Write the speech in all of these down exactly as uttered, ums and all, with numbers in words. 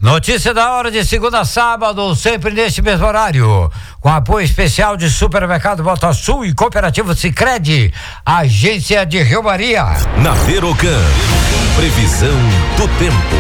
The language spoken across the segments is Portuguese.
Notícia da hora de segunda a sábado, sempre neste mesmo horário, com apoio especial de Supermercado Botasul e Cooperativa Sicredi, agência de Rio Maria. Na Verocan, previsão do tempo.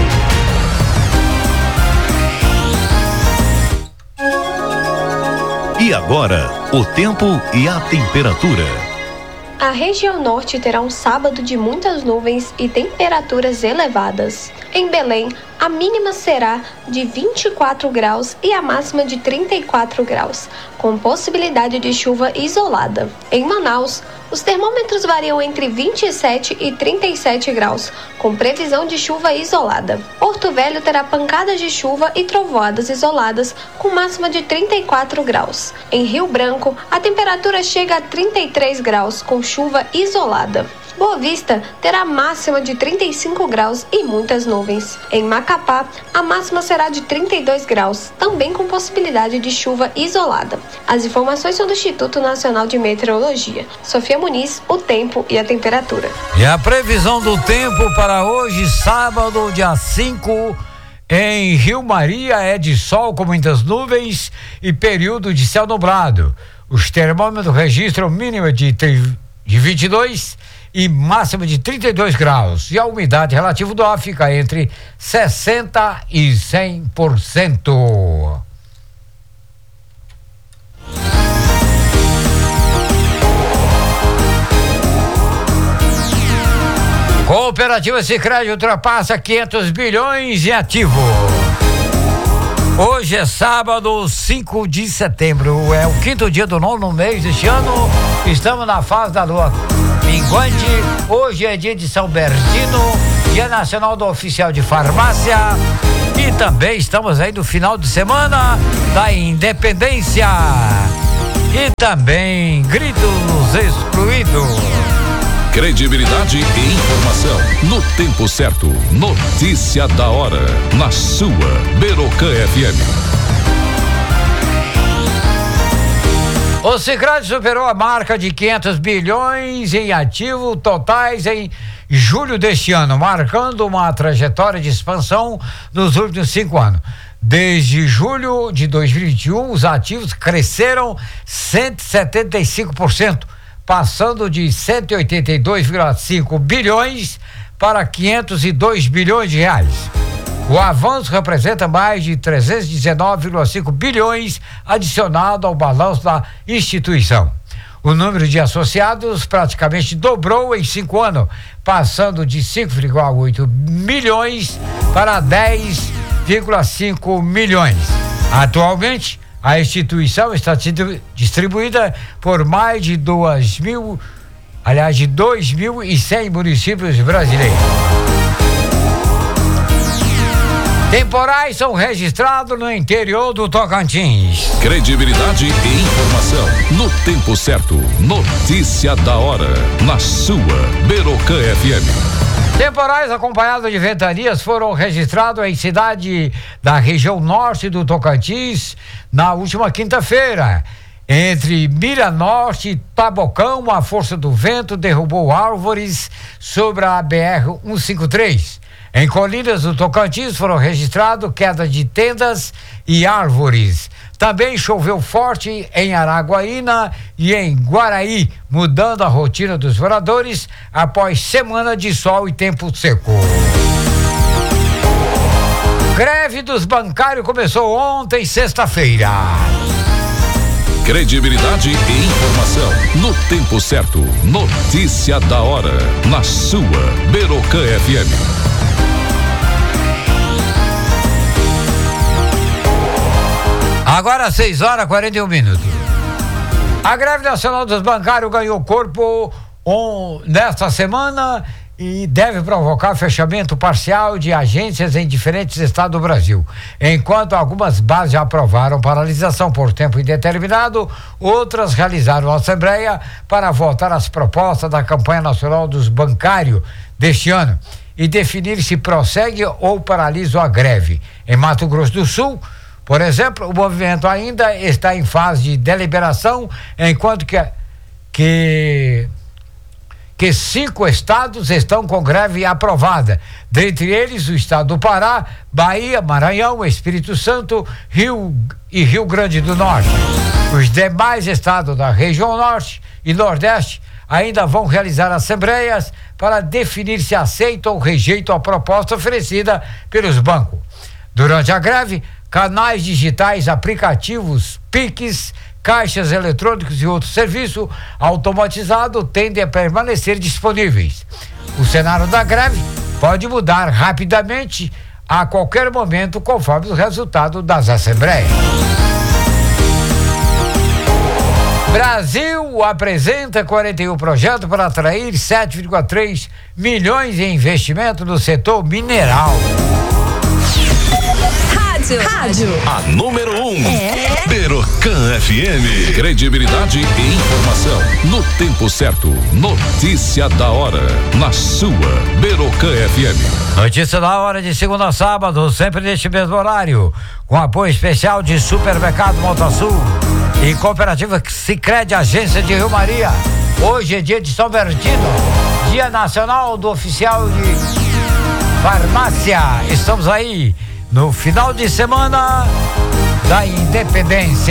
E agora, o tempo e a temperatura. A região norte terá um sábado de muitas nuvens e temperaturas elevadas. Em Belém, a mínima será de vinte e quatro graus e a máxima de trinta e quatro graus, com possibilidade de chuva isolada. Em Manaus, os termômetros variam entre vinte e sete e trinta e sete graus, com previsão de chuva isolada. Porto Velho terá pancadas de chuva e trovoadas isoladas, com máxima de trinta e quatro graus. Em Rio Branco, a temperatura chega a trinta e três graus, com chuva isolada. Boa Vista terá máxima de trinta e cinco graus e muitas nuvens. Em Macapá, a máxima será de trinta e dois graus, também com possibilidade de chuva isolada. As informações são do Instituto Nacional de Meteorologia. Sofia Muniz, o tempo e a temperatura. E a previsão do tempo para hoje, sábado, dia cinco, em Rio Maria, é de sol com muitas nuvens e período de céu nublado. Os termômetros registram mínima de, de vinte e dois e máxima de trinta e dois graus. E a umidade relativa do ar fica entre sessenta e cem por cento. Cooperativa Sicredi ultrapassa quinhentos bilhões em ativo. Hoje é sábado, cinco de setembro, é o quinto dia do nono mês deste ano. Estamos na fase da lua minguante. Hoje é dia de São Bernardino, dia nacional do oficial de farmácia. E também estamos aí no final de semana da independência. E também gritos excluídos. Credibilidade e informação no tempo certo. Notícia da hora na sua Verocan F M. O Sicredi superou a marca de quinhentos bilhões em ativos totais em julho deste ano, marcando uma trajetória de expansão nos últimos cinco anos. Desde julho de dois mil e vinte e um, os ativos cresceram cento e setenta e cinco por cento. Passando de cento e oitenta e dois vírgula cinco bilhões para quinhentos e dois bilhões de reais. O avanço representa mais de trezentos e dezenove vírgula cinco bilhões adicionado ao balanço da instituição. O número de associados praticamente dobrou em cinco anos, passando de cinco vírgula oito milhões para dez vírgula cinco milhões. Atualmente, a instituição está distribuída por mais de duas mil, aliás, de dois mil e cem municípios brasileiros. Temporais são registrados no interior do Tocantins. Credibilidade e informação no tempo certo. Notícia da hora na sua Verocan F M. Temporais acompanhados de ventanias foram registrados em cidade da região norte do Tocantins na última quinta-feira. Entre Mira Norte e Tabocão, a força do vento derrubou árvores sobre a B R cento e cinquenta e três. Em Colinas do Tocantins foram registrados queda de tendas e árvores. Também choveu forte em Araguaína e em Guaraí, mudando a rotina dos moradores após semana de sol e tempo seco. Greve dos bancários começou ontem, sexta-feira. Credibilidade e informação no tempo certo. Notícia da hora na sua Verocan F M. Agora seis horas e quarenta e um minutos. A greve nacional dos bancários ganhou corpo um, nesta semana e deve provocar fechamento parcial de agências em diferentes estados do Brasil. Enquanto algumas bases já aprovaram paralisação por tempo indeterminado, outras realizaram a assembleia para votar as propostas da campanha nacional dos bancários deste ano e definir se prossegue ou paralisa a greve. Em Mato Grosso do Sul, por exemplo, o movimento ainda está em fase de deliberação, enquanto que, que, que cinco estados estão com greve aprovada, dentre eles o estado do Pará, Bahia, Maranhão, Espírito Santo, Rio e Rio Grande do Norte. Os demais estados da região norte e nordeste ainda vão realizar assembleias para definir se aceitam ou rejeitam a proposta oferecida pelos bancos. Durante a greve, canais digitais, aplicativos, Pix, caixas eletrônicos e outros serviços automatizados tendem a permanecer disponíveis. O cenário da greve pode mudar rapidamente a qualquer momento, conforme o resultado das assembleias. Brasil apresenta quarenta e um projetos para atrair sete vírgula três milhões em investimento no setor mineral. Rádio. Rádio. A número um. É. Berocan F M. Credibilidade e informação. No tempo certo. Notícia da hora. Na sua Berocan F M. Notícia da hora de segunda a sábado, sempre neste mesmo horário. Com apoio especial de Supermercado Montasul e Cooperativa Sicredi, Agência de Rio Maria. Hoje é dia de São Bernardino, Dia Nacional do Oficial de Farmácia. Estamos aí no final de semana da Independência.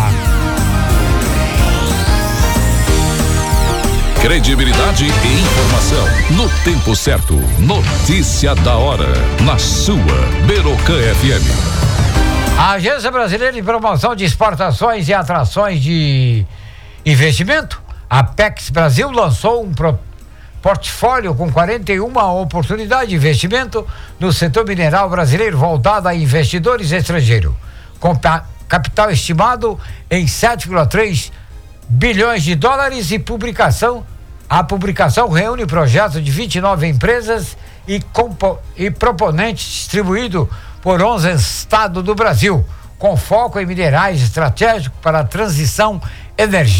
Credibilidade e informação. No tempo certo. Notícia da hora. Na sua Berocan F M. A Agência Brasileira de Promoção de Exportações e Atrações de Investimento, a Apex Brasil, lançou um pro, portfólio com quarenta e uma oportunidades de investimento no setor mineral brasileiro voltado a investidores estrangeiros, com capital estimado em sete vírgula três bilhões de dólares e publicação. A publicação reúne projetos de vinte e nove empresas e, compo, e proponentes distribuídos por onze estados do Brasil, com foco em minerais estratégicos para a transição energética.